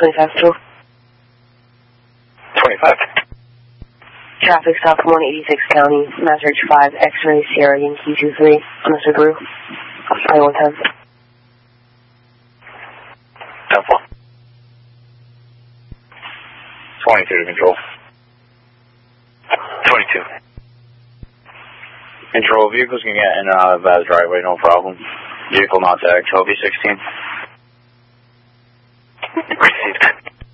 25 Patrol. 25. Traffic stop 186 County, Mass Ridge 5, X-Ray Sierra Yankee 23 on the Subaru. I 110. 10-4. 22 to control. 22. Control, vehicles can get in and out of that driveway, no problem. Vehicle not tagged, Toby 16. Received.